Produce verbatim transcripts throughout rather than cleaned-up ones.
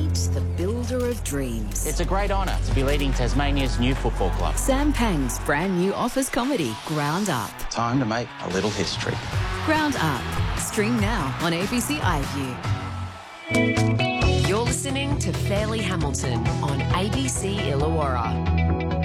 Meet the builder of dreams. It's a great honour to be leading Tasmania's new football club. Sam Pang's brand new office comedy, Ground Up. Time to make a little history. Ground Up. Stream now on A B C iView. You're listening to Fairleigh Hamilton on A B C Illawarra.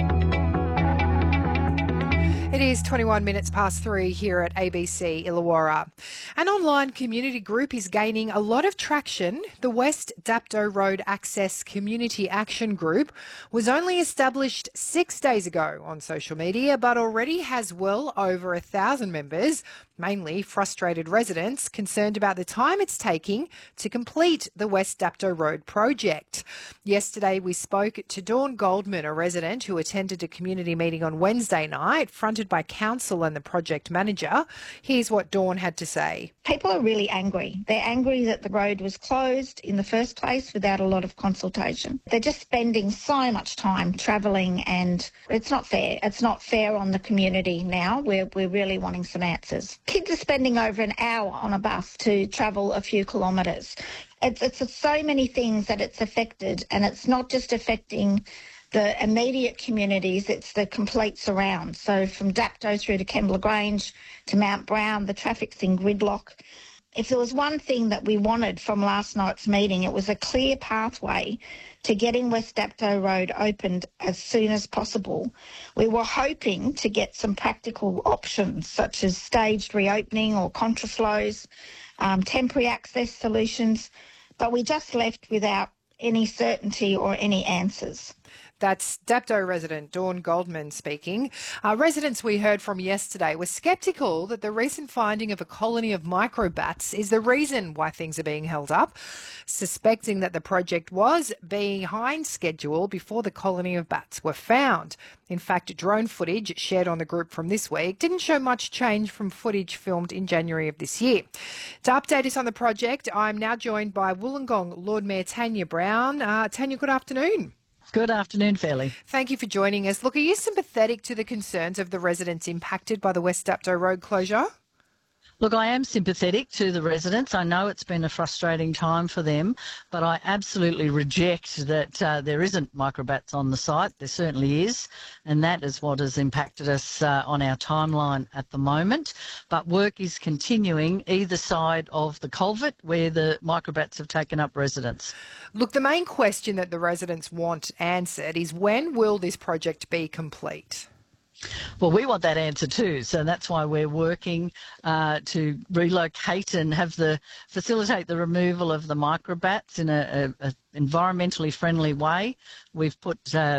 It is twenty-one minutes past three here at A B C Illawarra. An online community group is gaining a lot of traction. The West Dapto Road Access Community Action Group was only established six days ago on social media, but already has well over a thousand members, mainly frustrated residents concerned about the time it's taking to complete the West Dapto Road project. Yesterday, we spoke to Dawn Goldman, a resident who attended a community meeting on Wednesday night, fronted by council and the project manager. Here's what Dawn had to say. People are really angry. They're angry that the road was closed in the first place without a lot of consultation. They're just spending so much time travelling, and it's not fair. It's not fair on the community now. We're, we're really wanting some answers. Kids are spending over an hour on a bus to travel a few kilometres. It's, it's so many things that it's affected, and it's not just affecting the immediate communities, it's the complete surround. So from Dapto through to Kembla Grange to Mount Brown, the traffic's in gridlock. If there was one thing that we wanted from last night's meeting, it was a clear pathway to getting West Dapto Road opened as soon as possible. We were hoping to get some practical options such as staged reopening or contraflows, um, temporary access solutions, but we just left without any certainty or any answers. That's Dapto resident Dawn Goldman speaking. Uh, residents we heard from yesterday were sceptical that the recent finding of a colony of microbats is the reason why things are being held up, suspecting that the project was behind schedule before the colony of bats were found. In fact, drone footage shared on the group from this week didn't show much change from footage filmed in January of this year. To update us on the project, I'm now joined by Wollongong Lord Mayor Tanya Brown. Uh, Tanya, good afternoon. Good afternoon, Fairleigh. Thank you for joining us. Look, are you sympathetic to the concerns of the residents impacted by the West Dapto Road closure? Look, I am sympathetic to the residents. I know it's been a frustrating time for them, but I absolutely reject that uh, there isn't microbats on the site. There certainly is, and that is what has impacted us uh, on our timeline at the moment. But work is continuing either side of the culvert where the microbats have taken up residence. Look, the main question that the residents want answered is when will this project be complete? Well, we want that answer too, so that's why we're working uh, to relocate and have the facilitate the removal of the microbats in a, a, a environmentally friendly way. We've put uh,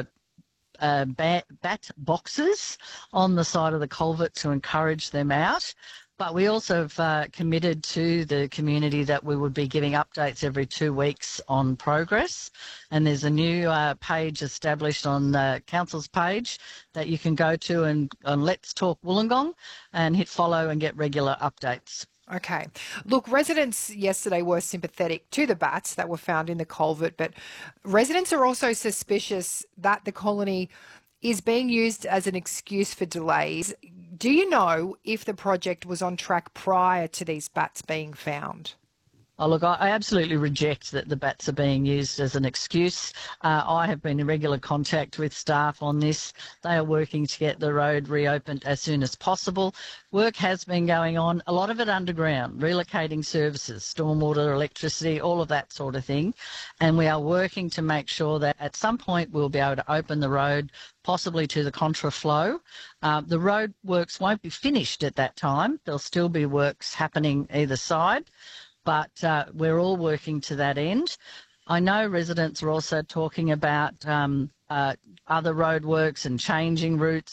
uh, bat, bat boxes on the side of the culvert to encourage them out. But we also have uh, committed to the community that we would be giving updates every two weeks on progress. And there's a new uh, page established on the council's page that you can go to and on Let's Talk Wollongong and hit follow and get regular updates. Okay. Look, residents yesterday were sympathetic to the bats that were found in the culvert, but residents are also suspicious that the colony is being used as an excuse for delays. Do you know if the project was on track prior to these bats being found? Oh, look, I absolutely reject that the bats are being used as an excuse. Uh, I have been in regular contact with staff on this. They are working to get the road reopened as soon as possible. Work has been going on, a lot of it underground, relocating services, stormwater, electricity, all of that sort of thing. And we are working to make sure that at some point we'll be able to open the road, possibly to the contraflow. Uh, the road works won't be finished at that time. There'll still be works happening either side. But uh, we're all working to that end. I know residents are also talking about um, uh, other roadworks and changing routes